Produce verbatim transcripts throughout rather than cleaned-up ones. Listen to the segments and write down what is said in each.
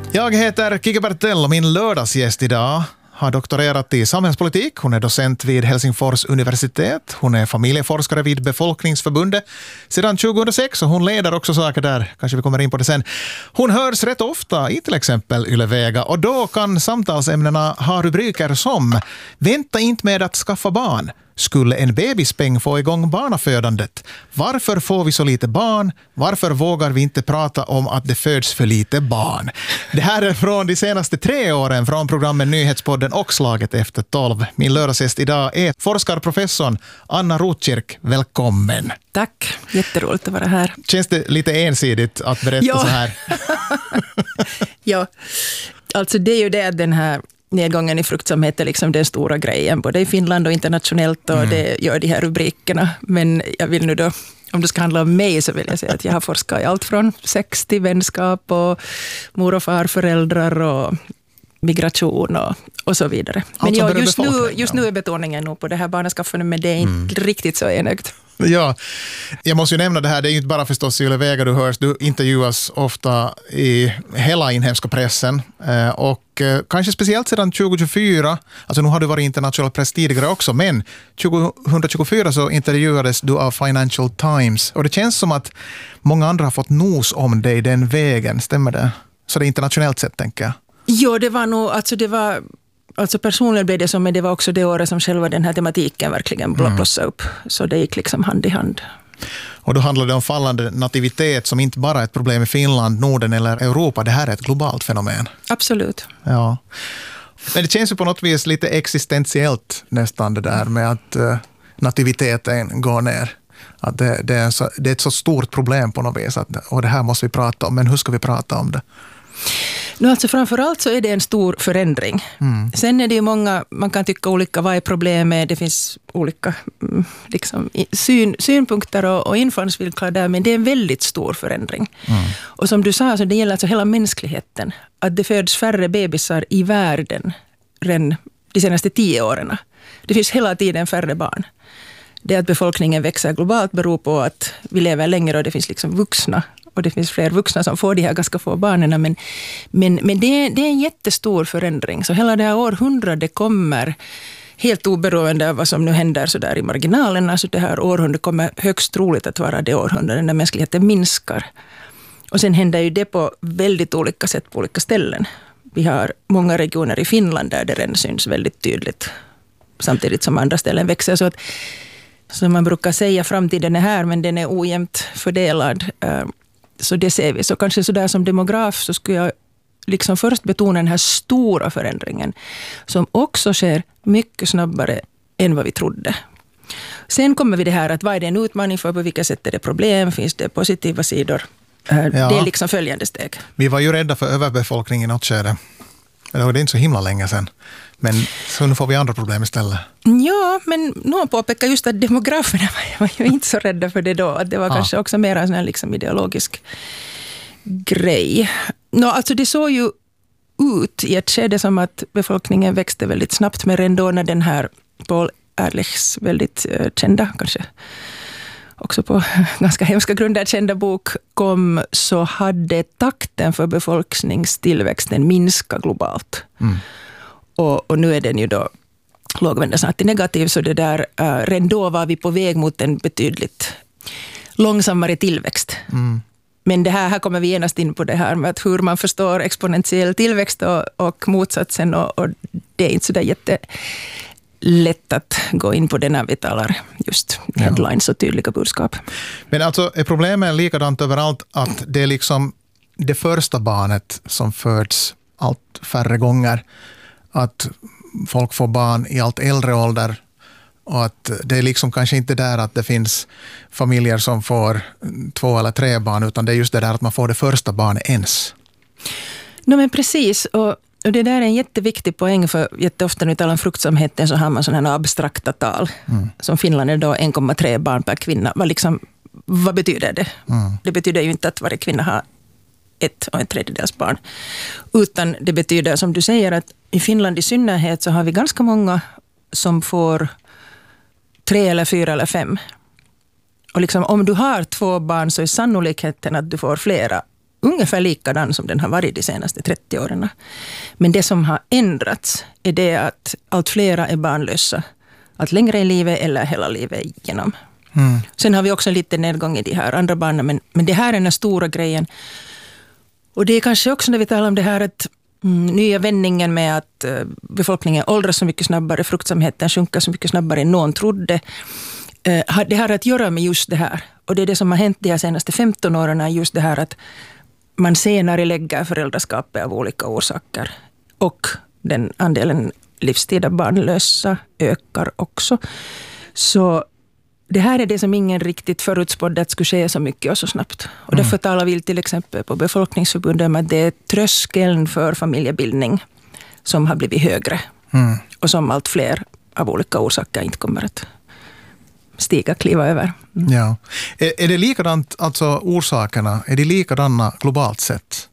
Jag heter Kike Bertell och min lördagsgäst idag har doktorerat i samhällspolitik. Hon är docent vid Helsingfors universitet. Hon är familjeforskare vid Befolkningsförbundet sedan tjugohundrasex och hon leder också saker där. Kanske vi kommer in på det sen. Hon hörs rätt ofta i till exempel Yle Vega och då kan samtalsämnena ha rubriker som "Vänta inte med att skaffa barn. Skulle en bebispeng få igång barnafödandet? Varför får vi så lite barn? Varför vågar vi inte prata om att det föds för lite barn?" Det här är från de senaste tre åren från programmen Nyhetspodden och Slaget efter tolv. Min lördagsgäst idag är forskarprofessorn Anna Rotkirk. Välkommen. Tack, jätteroligt att vara här. Känns det lite ensidigt att berätta ja. så här? Ja, alltså det är ju det att den här nedgången i fruktsamhet är liksom den stora grejen, både i Finland och internationellt, och mm. det gör de här rubrikerna. Men jag vill nu då, om det ska handla om mig, så vill jag säga att jag har forskat i allt från sex till vänskap och mor- och farföräldrar och migration och, och så vidare. Men ja, just, nu, just nu är betoningen nog på det här barnaskaffandet, men det är inte mm. riktigt så enögt. Ja, jag måste ju nämna det här, det är ju inte bara förstås i Yle Vega du hörs, du intervjuas ofta i hela inhemska pressen och kanske speciellt sedan tjugohundratjugofyra, alltså nu har du varit internationell press tidigare också, men tjugohundratjugofyra så intervjuades du av Financial Times och det känns som att många andra har fått nos om dig den vägen, stämmer det? Så det är internationellt sett, tänker jag. Ja, det var nog, alltså det var... Alltså personligen blev det så, men det var också det året som själva den här tematiken verkligen blossade upp. Så det gick liksom hand i hand. Och då handlar det om fallande nativitet som inte bara är ett problem i Finland, Norden eller Europa. Det här är ett globalt fenomen. Absolut. Ja. Men det känns ju på något vis lite existentiellt nästan det där med att uh, nativiteten går ner. Att det, det, är så, det är ett så stort problem på något vis. Att, och det här måste vi prata om, men hur ska vi prata om det? Nu alltså framförallt så är det en stor förändring. Mm. Sen är det ju många, man kan tycka olika, vad är problemet? Det finns olika liksom, syn, synpunkter och, och infallsvinklar där, men det är en väldigt stor förändring. Mm. Och som du sa, så det gäller alltså hela mänskligheten. Att det föds färre bebisar i världen än de senaste tio åren. Det finns hela tiden färre barn. Det att befolkningen växer globalt beror på att vi lever längre och det finns liksom vuxna. Och det finns fler vuxna som får de här ganska få barnen. Men, men, men det, det är en jättestor förändring. Så hela det här århundradet kommer, helt oberoende av vad som nu händer så där i marginalen, alltså det här århundradet kommer högst troligt att vara det århundradet när mänskligheten minskar. Och sen händer ju det på väldigt olika sätt på olika ställen. Vi har många regioner i Finland där det redan syns väldigt tydligt. Samtidigt som andra ställen växer. Så att, som man brukar säga, framtiden är här men den är ojämnt fördelad. Så det ser vi. Så kanske så där som demograf så skulle jag liksom först betona den här stora förändringen som också sker mycket snabbare än vad vi trodde. Sen kommer vi det här att vad är det en utmaning för, på vilka sätt är det problem, finns det positiva sidor? Ja. Det är liksom följande steg. Vi var ju rädda för överbefolkning i något skede. Det är inte så himla länge sedan. Men så nu får vi andra problem istället. Ja, men någon påpekar just att demograferna var ju inte så rädda för det då. Att det var ah. kanske också mer en sån här liksom ideologisk grej. Nå, alltså det såg ju ut i ett skede som att befolkningen växte väldigt snabbt. Men ändå när den här Paul Ehrlichs väldigt uh, kända, kanske också på ganska hemska grunder kända bok kom, så hade takten för befolkningstillväxten minskat globalt. Mm. Och, och nu är den ju då lågvända snart till negativ, så det där, uh, redan då var vi på väg mot en betydligt långsammare tillväxt. Mm. Men det här, här kommer vi genast in på det här med att hur man förstår exponentiell tillväxt och, och motsatsen, och, och det är inte så där jättelätt att gå in på det när vi talar just headlines och tydliga budskap. Men alltså är problemet likadant överallt, att det är liksom det första barnet som föds allt färre gånger, att folk får barn i allt äldre ålder och att det är liksom kanske inte där att det finns familjer som får två eller tre barn, utan det är just det där att man får det första barnet ens. No, men precis, och, och det där är en jätteviktig poäng, för jätteofta när vi talar om fruktsamheten så har man sådana här abstrakta tal. Mm. Som Finland är då en komma tre barn per kvinna. Vad, liksom, vad betyder det? Mm. Det betyder ju inte att varje kvinna har ett och en tredjedels barn. Utan det betyder, som du säger, att i Finland i synnerhet så har vi ganska många som får tre eller fyra eller fem. Och liksom, om du har två barn så är sannolikheten att du får flera ungefär likadan som den har varit de senaste trettio åren. Men det som har ändrats är det att allt flera är barnlösa. Allt längre i livet eller hela livet igenom. Mm. Sen har vi också lite nedgång i de här andra barnen. Men, men det här är den stora grejen. Och det är kanske också när vi talar om det här att mm, nya vändningen med att uh, befolkningen åldras så mycket snabbare, fruktsamheten sjunker så mycket snabbare än någon trodde. Uh, det har att göra med just det här. Och det är det som har hänt de här senaste femton åren, just det här att man senare lägger föräldraskapet av olika orsaker. Och den andelen livstida barnlösa ökar också. Så det här är det som ingen riktigt förutspådde att skulle ske så mycket och så snabbt. Och mm. därför talar vi till exempel på Befolkningsförbundet om att det är tröskeln för familjebildning som har blivit högre. Mm. Och som allt fler av olika orsaker inte kommer att stiga, kliva över. Mm. Ja. Är, är det likadant, alltså orsakerna, är det likadana globalt sett?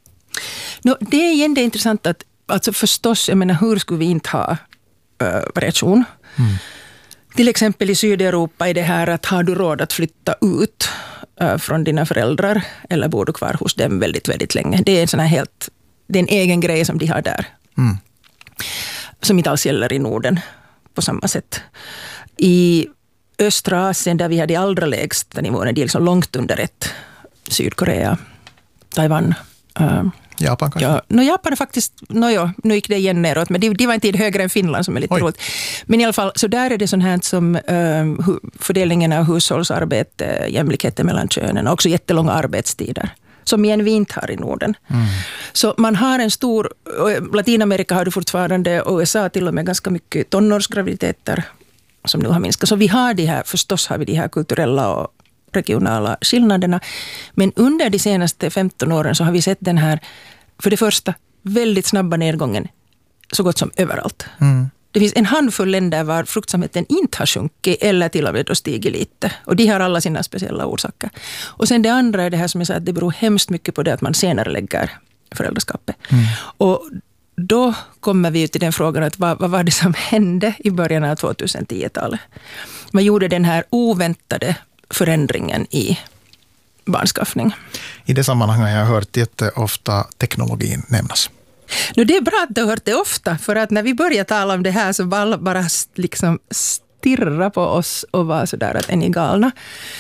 No, det är igen det intressant att, alltså förstås, jag menar, hur skulle vi inte ha äh, variation? Mm. Till exempel i Sydeuropa är det här att har du råd att flytta ut äh, från dina föräldrar eller bor du kvar hos dem väldigt, väldigt länge. Det är en sån här helt, det är en egen grej som de har där. Mm. Som inte alls gäller i Norden på samma sätt. I östra Asien där vi har de allra lägsta nivåerna, de är liksom långt under ett. Sydkorea, Taiwan. Äh, Japan kanske? Ja, no, Japan är faktiskt, no, ja, nu gick det igen neråt, men de, de var inte högre än Finland som är lite Oj. roligt. Men i alla fall, så där är det sånt här som uh, fördelningen av hushållsarbete, jämlikheten mellan könen och också jättelånga arbetstider. Som igen vi inte har i Norden. Mm. Så man har en stor, Latinamerika har du fortfarande, och U S A till och med ganska mycket tonårsgraviditeter som nu har minskat. Så vi har de här, förstås har vi de här kulturella och regionala skillnaderna. Men under de senaste femton åren så har vi sett den här, för det första, väldigt snabba nedgången så gott som överallt. Mm. Det finns en handfull länder var fruktsamheten inte har sjunkit eller till och med stigit lite. Och de har alla sina speciella orsaker. Och sen det andra är det här som jag sa, att det beror hemskt mycket på det att man senare lägger föräldraskapet. Mm. Och då kommer vi till den frågan att vad, vad var det som hände i början av tjugohundratio-talet? Man gjorde den här oväntade förändringen i barnskaffning. I det sammanhanget har jag hört jätteofta teknologin nämnas. Nu, det är bra att du har hört det ofta, för att när vi började tala om det här så bara, bara liksom stirra på oss och var sådär att är ni galna.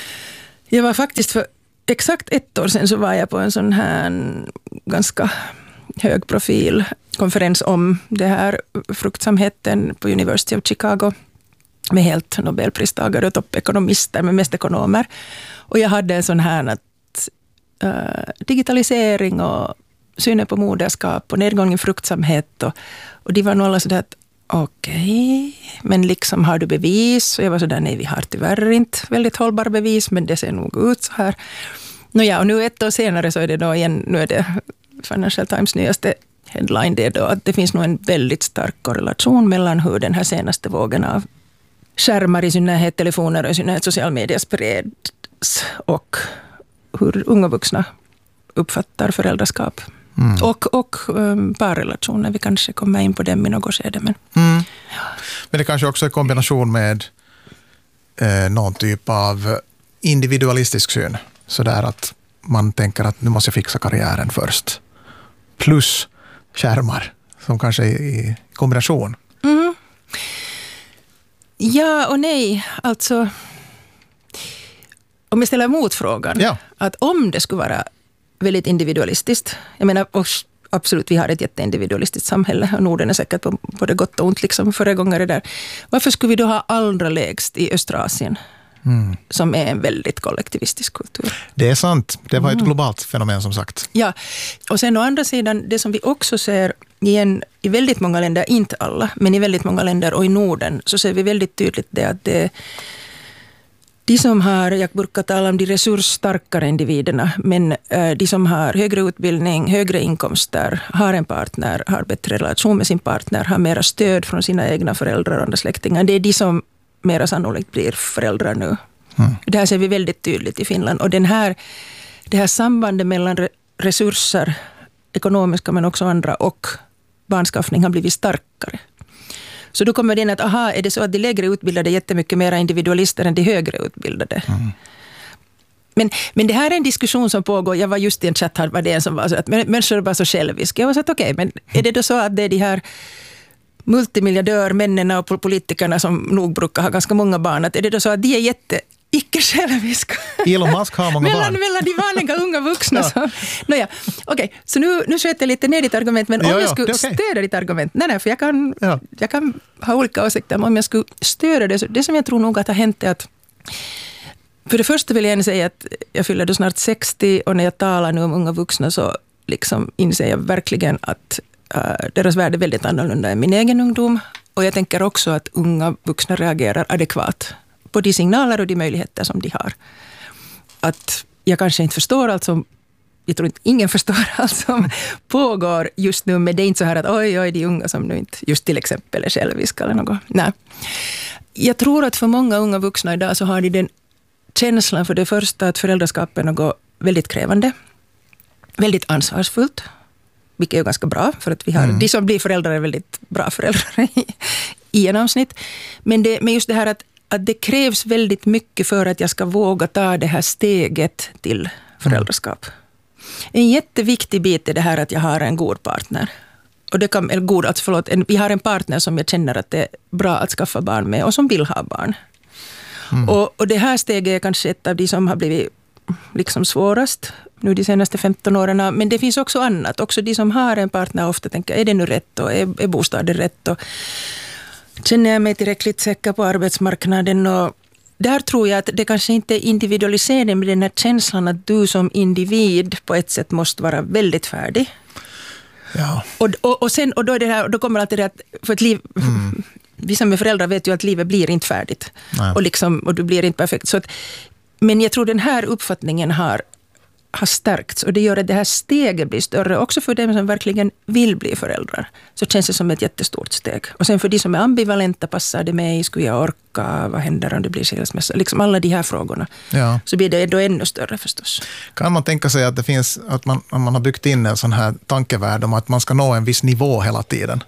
Jag var faktiskt för exakt ett år sedan så var jag på en sån här ganska hög profil konferens om det här fruktsamheten på University of Chicago med helt Nobelpristagare och toppekonomister, men mest ekonomer. Och jag hade en sån här att uh, digitalisering och synen på moderskap och nedgång i fruktsamhet. Och, och de var nog alla sådär att okej, okay, men liksom har du bevis? Och jag var sådär, nej vi har tyvärr inte väldigt hållbar bevis, men det ser nog ut så här. Nåja, och nu ett år senare så är det då igen, nu är det Financial Times nyaste headline, det är då att det finns nog en väldigt stark korrelation mellan hur den här senaste vågen av skärmar i synnerhet, telefoner och i synnerhet social media spreds och hur unga vuxna uppfattar föräldraskap. Mm. Och, och um, parrelationer, vi kanske kommer in på dem i något skede. Men, mm. ja. men det kanske också är kombination med eh, någon typ av individualistisk syn. Sådär att man tänker att nu måste jag fixa karriären först. Plus skärmar som kanske är i kombination. Mm. Ja och nej, alltså om jag ställer motfrågan, ja. Att om det skulle vara väldigt individualistiskt, jag menar absolut vi har ett jätteindividualistiskt samhälle och Norden är säkert på både gott och ont liksom föregångare där. Varför skulle vi då ha allra lägst i östra Asien? Mm. Som är en väldigt kollektivistisk kultur. Det är sant. Det var ett mm. globalt fenomen som sagt. Ja, och sen å andra sidan, det som vi också ser igen i väldigt många länder, inte alla, men i väldigt många länder och i Norden, så ser vi väldigt tydligt det att det, de som har, jag brukar tala om de resursstarkare individerna, men äh, de som har högre utbildning, högre inkomster, har en partner, har bättre relation med sin partner, har mera stöd från sina egna föräldrar och andra släktingar. Det är de som mera sannolikt blir föräldrar nu. Mm. Det här ser vi väldigt tydligt i Finland. Och den här, det här sambandet mellan resurser, ekonomiska men också andra, och barnskaffning har blivit starkare. Så då kommer det in att, aha, är det så att de lägre utbildade är jättemycket mer individualister än de högre utbildade? Mm. Men, men det här är en diskussion som pågår. Jag var just i en chatt här, var det en som var så att människor är bara så själviska. Jag var så att okej, okay, men är det då så att det är de här multimiljardörmännen och politikerna som nog brukar ha ganska många barn, att är det då så att de är jätte icke-själviska? Elon Musk har många mellan, barn. Mellan de vanliga unga vuxna. Ja. Så. Nåja, okej. Okay. Så nu, nu sköter jag lite ner ditt argument, men om Ja, ja, jag skulle det är okej. stödja ditt argument, nej, nej, för jag kan, Ja. jag kan ha olika åsikter, men om jag skulle stödja det, så det som jag tror nog att har hänt är att för det första vill jag gärna säga att jag fyller då snart sextio, och när jag talar nu om unga vuxna så liksom inser jag verkligen att uh, deras värld är väldigt annorlunda än min egen ungdom. Och jag tänker också att unga vuxna reagerar adekvat på de signaler och de möjligheter som de har. Att jag kanske inte förstår allt som, jag tror inte ingen förstår allt som pågår just nu, men det är inte så här att oj, oj, de unga som nu inte just till exempel är själviska eller något. Nej. Jag tror att för många unga vuxna idag så har de den känslan för det första att föräldraskapet är något väldigt krävande, väldigt ansvarsfullt, vilket är ju ganska bra, för att vi har, mm. de som blir föräldrar är väldigt bra föräldrar i, i genomsnitt. Men, det, men just det här att, att det krävs väldigt mycket för att jag ska våga ta det här steget till föräldraskap. Mm. En jätteviktig bit är det här att jag har en god partner. Och det kan, eller god, alltså förlåt, en, jag har en partner som jag känner att det är bra att skaffa barn med och som vill ha barn. Mm. Och, och det här steget är kanske ett av de som har blivit liksom svårast nu de senaste femton åren. Men det finns också annat. Också de som har en partner ofta tänker, är det nu rätt och är, är bostaden rätt? Och känner jag mig tillräckligt säker på arbetsmarknaden? Och där tror jag att det kanske inte är individualisering, med den här känslan att du som individ på ett sätt måste vara väldigt färdig. Ja. Och, och, och, sen, och då, är det här, då kommer alltid det att för ett liv... Mm. Vi som är föräldrar vet ju att livet blir inte färdigt. Och, liksom, och du blir inte perfekt. Så att, men jag tror den här uppfattningen har, har stärkts. Och det gör att det här steget blir större. Också för dem som verkligen vill bli föräldrar. Så känns det som ett jättestort steg. Och sen för de som är ambivalenta, passar det mig? Skulle jag orka? Vad händer om det blir skilsmässa? Liksom alla de här frågorna. Ja. Så blir det då ännu större förstås. Kan man tänka sig att det finns, att man, att man har byggt in en sån här tankevärld om att man ska nå en viss nivå hela tiden?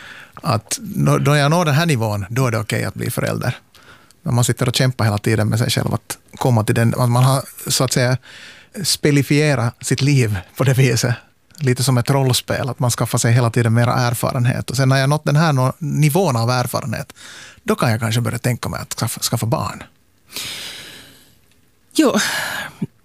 Att då jag når den här nivån, då är det okej att bli förälder. Men man sitter och kämpar hela tiden med sig själv att komma till den. Att man har så att säga spelifierat sitt liv på det viset. Lite som ett rollspel, att man skaffar sig hela tiden mera erfarenhet. Och sen när jag nått den här nivån av erfarenhet, då kan jag kanske börja tänka mig att skaffa, skaffa barn. Jo,